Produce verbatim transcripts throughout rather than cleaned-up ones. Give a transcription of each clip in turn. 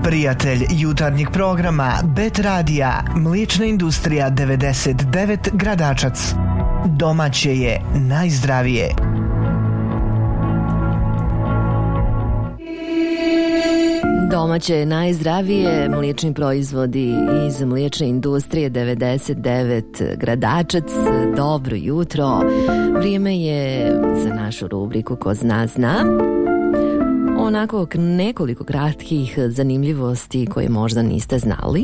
Prijatelj jutarnjeg programa Bet Radija, mliječna industrija devedeset devet Gradačac. Domaće je najzdravije. Domaće je najzdravije, mliječni proizvodi iz mliječne industrije devedeset devet Gradačac. Dobro jutro. Vrijeme je za našu rubriku Ko zna zna. Onako nekoliko kratkih zanimljivosti koje možda niste znali.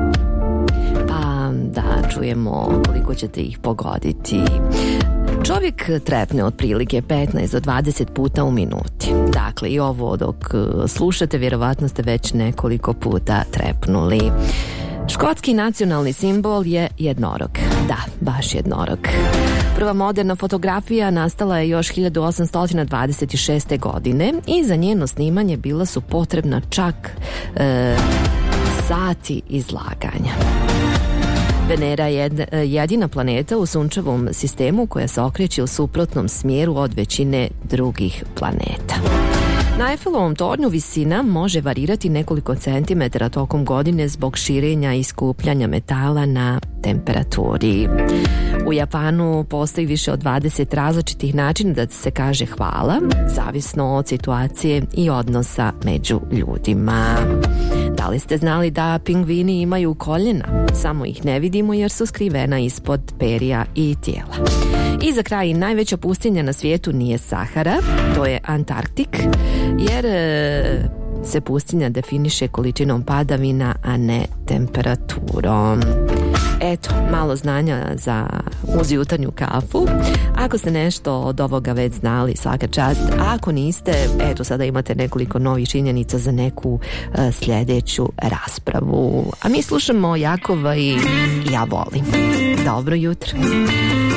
Pa da čujemo koliko ćete ih pogoditi. Čovjek trepne otprilike petnaest do dvadeset puta u minuti. Dakle, i ovo dok slušate, vjerovatno ste već nekoliko puta trepnuli. Škotski nacionalni simbol je jednorog. Da, baš jednorog. Prva moderna fotografija nastala je još hiljadu osamsto dvadeset šeste. godine i za njeno snimanje bila su potrebna čak e, sati izlaganja. Venera je jedina planeta u sunčevom sistemu koja se okreće u suprotnom smjeru od većine drugih planeta. Na Eiffelovom tornju visina može varirati nekoliko centimetara tokom godine zbog širenja i skupljanja metala na temperaturi. U Japanu postoji više od dvadeset različitih načina da se kaže hvala, zavisno od situacije i odnosa među ljudima. Da li ste znali da pingvini imaju koljena? Samo ih ne vidimo jer su skrivena ispod perja i tijela. I za kraj, najveća pustinja na svijetu nije Sahara, to je Antarktik, jer e, se pustinja definiše količinom padavina, a ne temperaturom. Eto, malo znanja za uz jutarnju kafu. Ako ste nešto od ovoga već znali, svaka čast. A ako niste, eto, sada imate nekoliko novih činjenica za neku uh, sljedeću raspravu. A mi slušamo Jakova i Ja volim. Dobro jutro.